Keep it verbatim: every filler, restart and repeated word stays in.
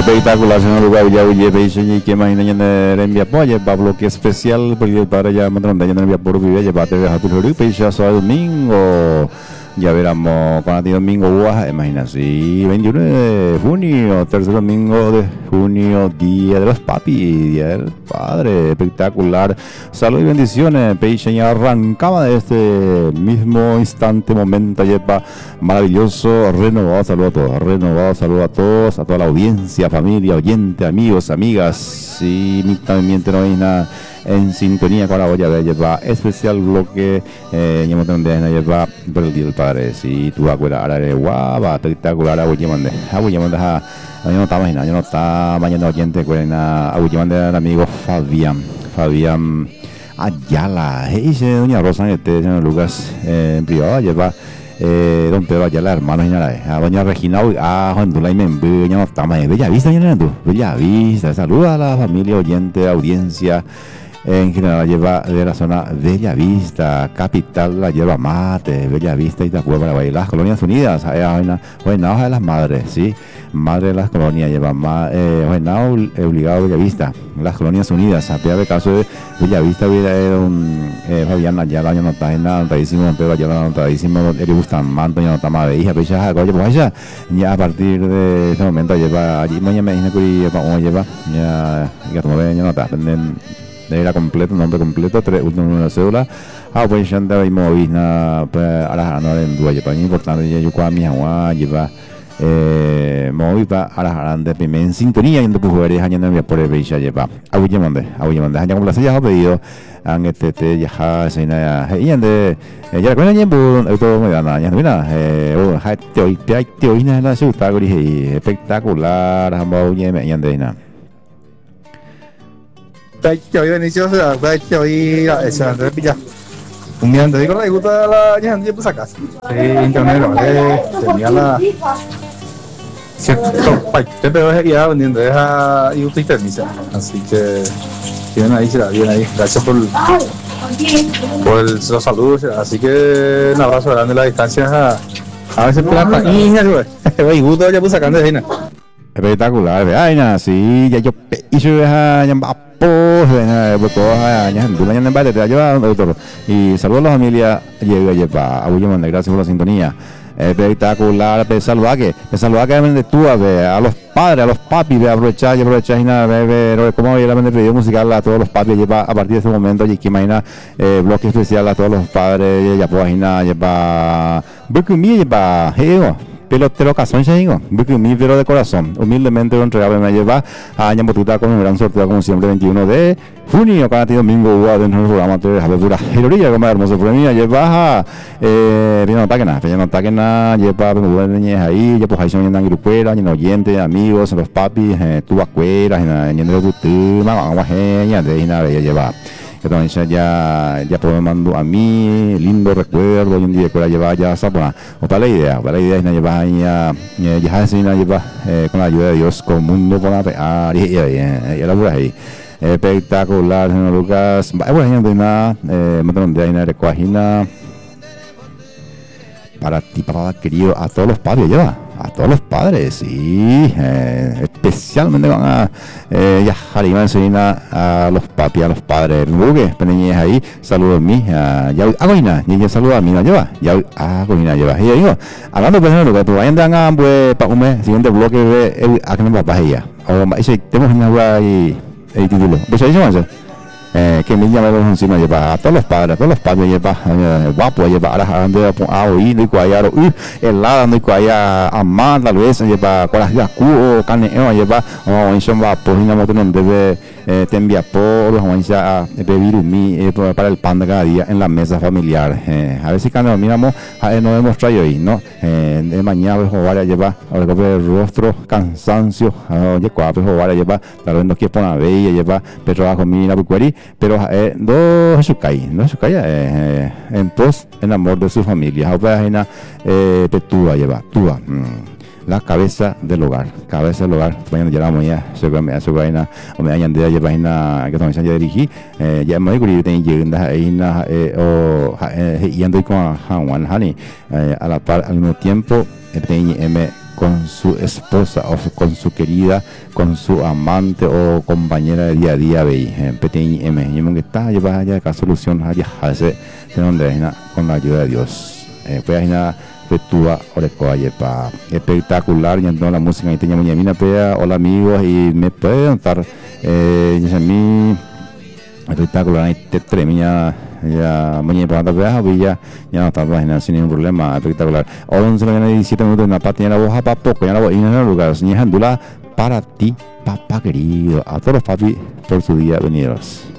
Espectacular, señor Lugar Villaville, Peixe, que imagina en envía apoyo, Pablo, que especial, porque el padre ya me trae en envía por vivir, ya va a tener a tu Río, Peixe, sábado domingo. Ya veremos cuando el domingo, imagina así, veintiuno de junio, tercer domingo de junio, Día de los Papis, Día del Padre, espectacular. Salud y bendiciones, Peixe ya arrancaba de este mismo instante, momento, yepa, maravilloso, renovado, saludo a todos, renovado, saludo a todos, a toda la audiencia, familia, oyente, amigos, amigas, y mi también no hay nada. En sintonía con la olla de lleva especial bloque eh ya me lleva por el día del padre si tú acuerdas ahora de guava espectacular a Uy mande a Uy mande a yo no estaba imaginando yo no estaba mañana oyente con a Uy mande al amigo Fabián Fabián Ayala dice doña Rosa este señor Lucas eh, en privado lleva eh don Pedro Ayala hermano a doña Regina a Juan Dulay Membe ya no estamos en Bella Vista ya no Bella Vista saluda a la familia oyente audiencia. En general lleva de la zona Bella Vista, capital la lleva Mate, Bella Vista y Itapuá, Paraguay, las Colonias Unidas, una buena de las madres, sí, madre de las colonias lleva más, eh, buena obligado Bella Vista, las Colonias Unidas, a peor de caso de Bella Vista hubiera un eh, Fabián allá año no está en nada, notadísimo, pero allá no notadísimo, le gustan manto, ya no está más de hija, pero ya, oye, pues ya, ya a partir de ese momento lleva, allí mañana me dice que lleva, lleva, ya, ya como ven, ya no está, era completo, nombre completo, tres últimos números de cédula. Ah, pues ya andaba y movía, pues ahora no era en duda, para mí importante, yo cuando mi agua lleva, eh, moví para ahora ande primero en sintonía y en tu jugadores año no había por el becha lleva. Abu Yamande, Abu Yamande, año como la silla ha pedido, han este te ya se na, y ande, ya con el tiempo, todo muy gana, ya mira, eh, oh, hay teoría, hay teoría en la ciudad, espectacular, ambos yeme y ande na. Hoy Benicio se da cuenta hoy se va a pillar un día antes de que le gusta la gente pues acá sí internet tenía la cierto parte pero es ya vendiendo deja y usted termina así que bien ahí será bien ahí gracias por por los saludos así que un abrazo grande a la distancia a a veces plata y ya gusto ya pues sacando de nada espectacular, ay nada, sí, ya yo hice ya pues años en Dulce en Baile te ha llevado doctor y saludos a la familia llega lleva a William gracias por la sintonía espectacular de salvaje de salvaje de tú a ver a los padres a los papis de aprovechar y aprovechar y nada ver cómo era el video musical a todos los papis lleva a partir de ese momento y que imagina eh, bloque especial a todos los padres ya pues nada lleva porque mi lleva pelotero casón ya digo, mi pero de corazón, humildemente lo entregaba me lleva a Aña Botuta con un gran sorteo como siempre veintiuno de junio, cada domingo hubo dentro del programa de Javier Herorilla, como hermoso premio, lleva a eh, bien no taquena, bien no taquena, lleva muy niñez ahí, ya pues ahí son en grupera, en oyentes, amigos, los papis, eh, tu acuera, en el de tu mamá, ya de nada lleva. Entonces ya ya pues me mandó a mí lindo recuerdo y un día que la lleva ya sabona o para la idea para la idea es llevar ya ya se lleva con la ayuda de Dios con el mundo por la y y la por ahí espectacular señor Lucas bueno gente nada me tengo de ahí de Coajina para ti papá querido a todos los padres lleva a todos los padres sí eh, especialmente van a eh, ya Jarima enseñar a los papis a los padres bugue peneñez ahí saludos a mí ya hago ina ya saludos a mí no lleva ya hago ina lleva y digo hablando pues no lo que vayan dan pues para un mes siguiente bloque de a que me papá ella o ese tenemos una ahí el título pues ahí se va eh, que me llamaron encima lleva a todos los padres a todos los padres lleva eh, guapo lleva a la ande a oír y cuayar uh, el lado no cuayar amar la vez lleva con las yacu carne lleva o en son va por una moto no debe eh, te envía por o ya beber mi eh, para el pan de cada día en la mesa familiar eh, a ver si cuando miramos eh, nos hemos traído hoy no eh, de mañana jugar lleva el rostro cansancio oye cuapo jugar lleva tal vez no quiere poner bella lleva pero trabajo mi la bucuari pero eh, no Jesús cae no Jesús cae eh, en pos en amor de su familia ahora eh, te tuva lleva tuva mm. La cabeza del hogar, cabeza del hogar, mañana llegamos ya, se come a su vaina, o me hayan de llevar vaina que también se haya dirigido, ya me digo que tengo llegando ahí na o yendo con Juan Hani, a la par al mismo tiempo tengo m con su esposa o con su querida, con su amante o compañera de día a día, veis, peteñi m, y que está lleva allá acá solución allá hace de donde con la ayuda de Dios. Pues nada, petúa oreco yepa espectacular, y entonces la música ahí tenía muñeca mina pea, hola amigos, y me puede contar, eh, ya mí espectacular, ahí te tremía ya mañana para la viaja villa ya no está sin ningún problema, espectacular. once de la mañana, diecisiete minutos, en la parte de la voz para poco ya la voz en el lugar señor Handula para ti papá querido, a todos los papi por su día venidos.